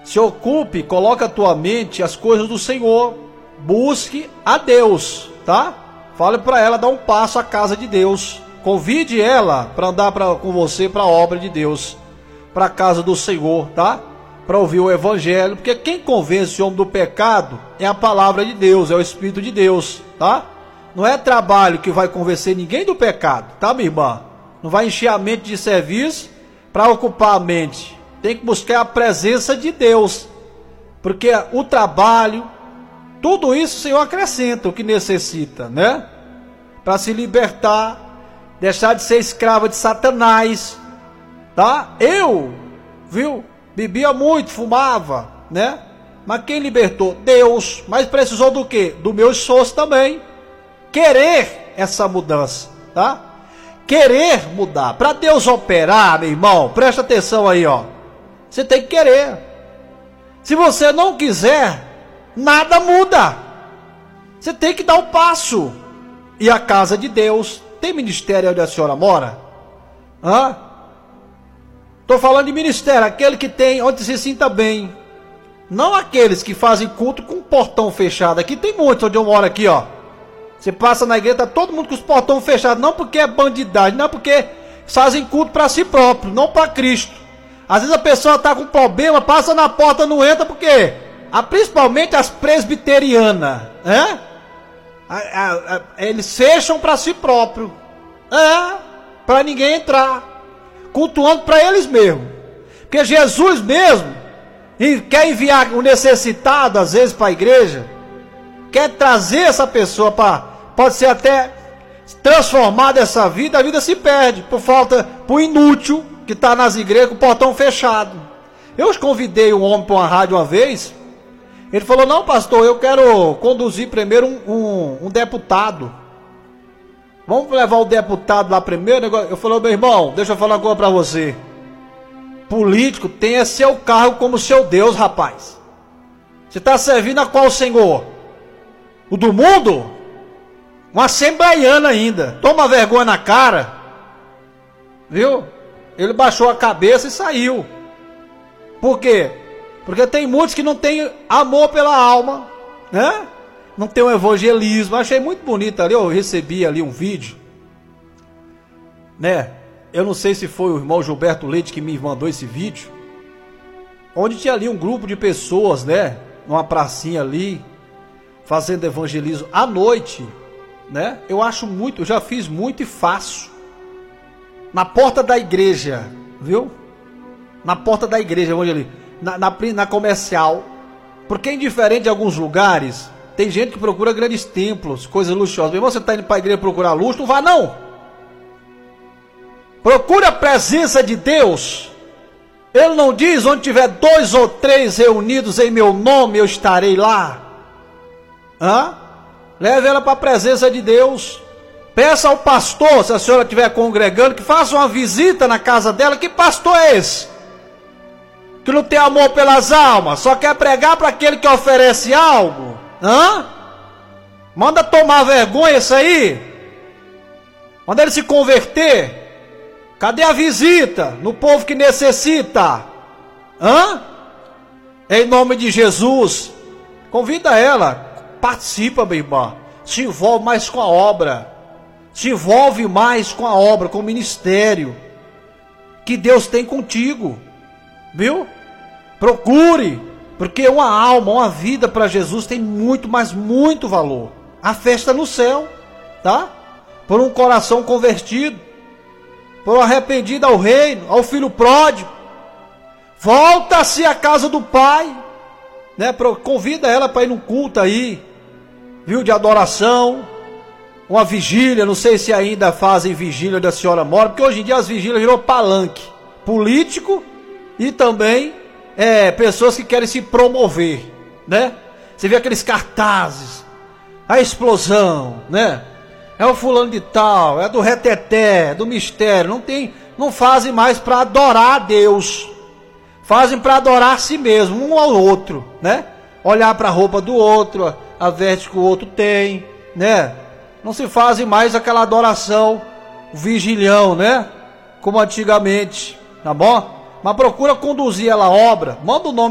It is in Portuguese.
Se ocupe, coloque a tua mente as coisas do Senhor. Busque a Deus, tá? Fale para ela dar um passo à casa de Deus. Convide ela para andar com você para a obra de Deus, para a casa do Senhor, tá? Para ouvir o Evangelho, porque quem convence o homem do pecado é a palavra de Deus, é o Espírito de Deus, tá? Não é trabalho que vai convencer ninguém do pecado, tá, minha irmã? Não vai encher a mente de serviço para ocupar a mente. Tem que buscar a presença de Deus, porque o trabalho, tudo isso o Senhor acrescenta o que necessita, né? Para se libertar, deixar de ser escrava de Satanás, tá? Bebia muito, fumava, né? Mas quem libertou? Deus. Mas precisou do quê? Do meu esforço também. Querer essa mudança, tá? Querer mudar. Para Deus operar, meu irmão, presta atenção aí, ó. Você tem que querer. Se você não quiser, nada muda. Você tem que dar o passo. E a casa de Deus, tem ministério onde a senhora mora? Estou falando de ministério, aquele que tem onde se sinta bem. Não aqueles que fazem culto com o portão fechado. Aqui tem muitos onde eu moro aqui, ó. Você passa na igreja, tá todo mundo com os portões fechados. Não porque é bandidagem, não porque fazem culto para si próprio, não para Cristo. Às vezes a pessoa está com problema, passa na porta, não entra, porque principalmente as presbiterianas, eles fecham para si próprio, para ninguém entrar, cultuando para eles mesmos. Porque Jesus mesmo quer enviar o necessitado às vezes para a igreja, quer trazer essa pessoa pode ser até transformada essa vida, a vida se perde por inútil que está nas igrejas com o portão fechado. Eu convidei um homem para uma rádio uma vez. Ele falou: não, pastor, eu quero conduzir primeiro um deputado. Vamos levar o deputado lá primeiro. Eu falei: meu irmão, deixa eu falar uma coisa para você. Político tenha seu cargo como seu Deus, rapaz. Você está servindo a qual Senhor? O do mundo? Um assembleiano ainda. Toma vergonha na cara. Viu? Ele baixou a cabeça e saiu. Por quê? Porque tem muitos que não têm amor pela alma, né? Não tem um evangelismo. Achei muito bonito ali. Eu recebi ali um vídeo, né? Eu não sei se foi o irmão Gilberto Leite que me mandou esse vídeo, onde tinha ali um grupo de pessoas, né? Numa pracinha ali, fazendo evangelismo à noite, né? Eu acho muito, eu já fiz muito e faço. Na porta da igreja, viu? Na porta da igreja, onde ali, na comercial. Porque indiferente de alguns lugares, tem gente que procura grandes templos, coisas luxuosas. Meu irmão, você está indo para a igreja procurar luxo? Não vá não. Procure a presença de Deus. Ele não diz: onde tiver 2 ou 3 reunidos em meu nome, eu estarei lá. Leve ela para a presença de Deus. Peça ao pastor, se a senhora estiver congregando, que faça uma visita na casa dela. Que pastor é esse? Que não tem amor pelas almas, só quer pregar para aquele que oferece algo? Manda tomar vergonha isso aí. Manda ele se converter. Cadê a visita no povo que necessita? Em nome de Jesus, convida ela, participa, minha irmã. Se envolve mais com a obra. Se envolve mais com a obra, com o ministério que Deus tem contigo, viu? Procure, porque uma alma, uma vida para Jesus tem muito, mas muito valor. A festa no céu, tá? Por um coração convertido, por um arrependido ao reino, ao filho pródigo. Volta-se à casa do Pai, né? Convida ela para ir num culto aí, viu? De adoração. Uma vigília, não sei se ainda fazem vigília onde a senhora mora, porque hoje em dia as vigílias virou palanque político e também pessoas que querem se promover, né? Você vê aqueles cartazes, a explosão, né? É o fulano de tal, é do reteté, do mistério. Não fazem mais para adorar a Deus, fazem para adorar a si mesmo, um ao outro, né? Olhar para a roupa do outro, a veste que o outro tem, né? Não se fazem mais aquela adoração, o vigilhão, né? Como antigamente, tá bom? Mas procura conduzir ela à obra, manda o nome